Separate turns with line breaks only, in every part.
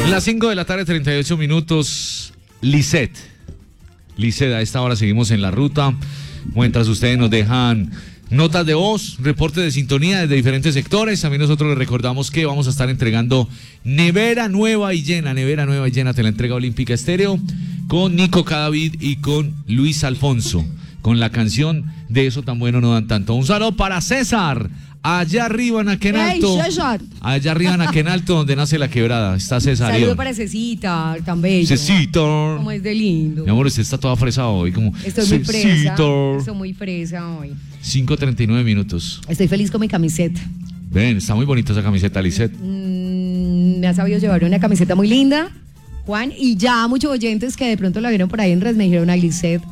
Las 5 de la tarde, 38 minutos. Lisette, a esta hora seguimos en la ruta. Mientras ustedes nos dejan notas de voz, reportes de sintonía desde diferentes sectores. También nosotros les recordamos que vamos a estar entregando nevera nueva y llena. Te la entrega Olímpica Estéreo con Nico Cadavid y con Luis Alfonso, con la canción De Eso Tan Bueno No Dan Tanto. Un saludo para César, allá arriba en Aquenalto.
Hey, César.
Allá arriba en Aquenalto, donde nace la quebrada. Está César.
Saludo para Cecita, tan bello.
Cecita.
Como es de lindo.
Mi amor, usted está toda fresa hoy. Como
Estoy muy fresa. Estoy muy fresa hoy.
5:39 minutos.
Estoy feliz con mi camiseta.
Ven, está muy bonita esa camiseta, Lisette.
Me ha sabido llevar una camiseta muy linda, Juan. Y ya muchos oyentes que de pronto la vieron por ahí en redes me dijeron a Lisette,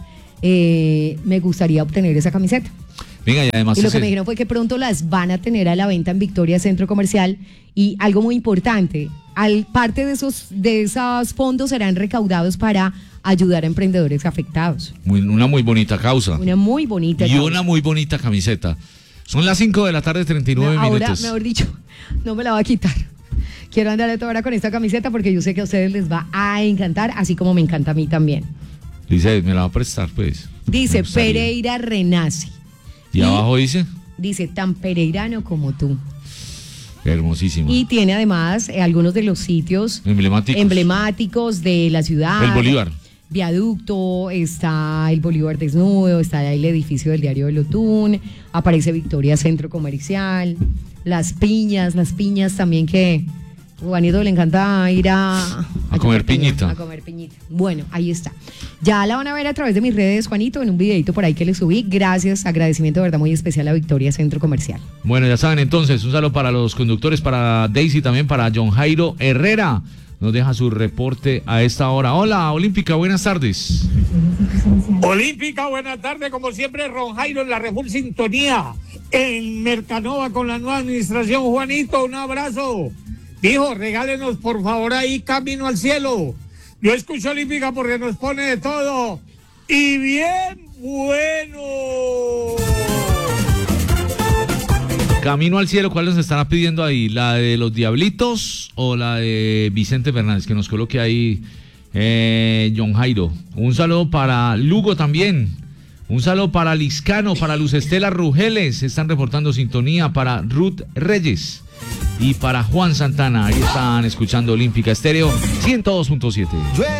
me gustaría obtener esa camiseta.
Venga, y además
y lo que me dijeron fue que pronto las van a tener a la venta en Victoria Centro Comercial. Y algo muy importante, parte de esos fondos serán recaudados para ayudar a emprendedores afectados.
Una muy bonita causa.
Una muy bonita
y
causa.
Una muy bonita camiseta. Son las 5 de la tarde, 39
ahora,
minutos.
Mejor dicho, no me la va a quitar. Quiero andar toda hora con esta camiseta porque yo sé que a ustedes les va a encantar, así como me encanta a mí también.
Dice, me la va a prestar, pues.
Dice, Pereira renace.
¿Y abajo dice?
Dice, tan pereirano como tú.
Hermosísimo.
Y tiene además algunos de los sitios emblemáticos de la ciudad.
El Bolívar.
Viaducto, está el Bolívar desnudo, está el edificio del Diario del Otún, aparece Victoria Centro Comercial, las piñas también, que a Juanito le encanta ir a
comer piñita.
A comer piñita. Bueno, ahí está. Ya la van a ver a través de mis redes, Juanito, en un videito por ahí que le subí. Gracias, agradecimiento de verdad muy especial a Victoria Centro Comercial.
Bueno, ya saben entonces, un saludo para los conductores, para Daisy, también para John Jairo Herrera. Nos deja su reporte a esta hora. Hola, Olímpica, buenas tardes.
Olímpica, buenas tardes. Como siempre, Ron Jairo en la Refull Sintonía. En Mercanova con la nueva administración. Juanito, un abrazo. Dijo, regálenos por favor ahí Camino al Cielo. Yo escucho Olímpica porque nos pone de todo. Y bien bueno.
Camino al Cielo, ¿cuál nos estará pidiendo ahí? ¿La de los Diablitos o la de Vicente Fernández? Que nos coloque ahí John Jairo. Un saludo para Lugo también. Un saludo para Liscano, para Luz Estela Rugeles. Están reportando sintonía para Ruth Reyes. Y para Juan Santana. Ahí están escuchando Olímpica Estéreo 102.7.